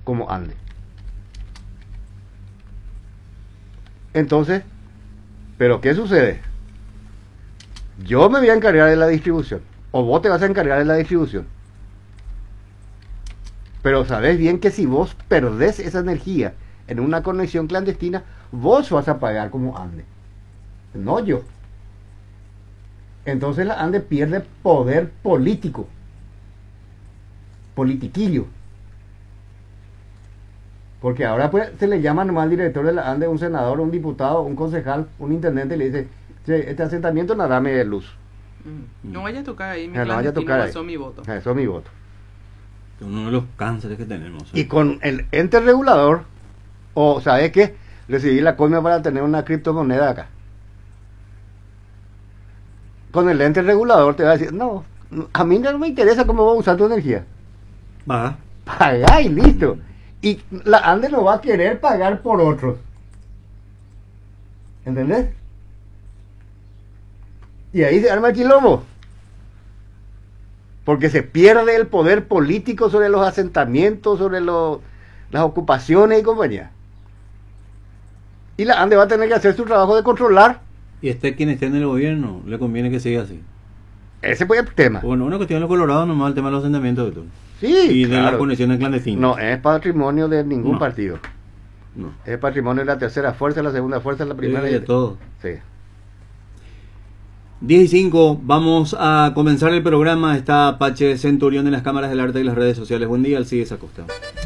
como ande. Entonces, ¿pero qué sucede? Yo me voy a encargar de la distribución, o vos te vas a encargar de la distribución. Pero sabés bien que si vos perdés esa energía en una conexión clandestina, vos vas a pagar como ande, no yo. Entonces la ANDE pierde poder político, politiquillo. Porque ahora pues se le llama nomás al director de la ANDE, un senador, un diputado, un concejal, un intendente, y le dice, che, este asentamiento no dame luz. No vaya a tocar ahí, mi No vaya a tocar ahí. Eso es mi voto. Eso es mi voto. Uno de los cánceres que tenemos. Y con el ente regulador, o ¿sabes qué? Recibí la coima para tener una criptomoneda acá. Con el ente regulador te va a decir, no, a mí no me interesa cómo vas a usar tu energía. Va. Pagá y listo. Y la ANDE no va a querer pagar por otros. ¿Entendés? Y ahí se arma el quilombo. Porque se pierde el poder político sobre los asentamientos, sobre las ocupaciones y compañía. Y la ANDE va a tener que hacer su trabajo de controlar. Y quien esté en el gobierno, le conviene que siga así. Ese fue el tema. Bueno, una cuestión de los colorados nomás, el tema de los asentamientos de todo. Sí, y claro. De las conexiones clandestinas. No es patrimonio de ningún No. partido. No. Es patrimonio de la tercera fuerza, la segunda fuerza, la primera. De todo. Sí. 10:05, vamos a comenzar el programa. Está Apache Centurión en las cámaras del arte y las redes sociales. Buen día, Alcides Acosta.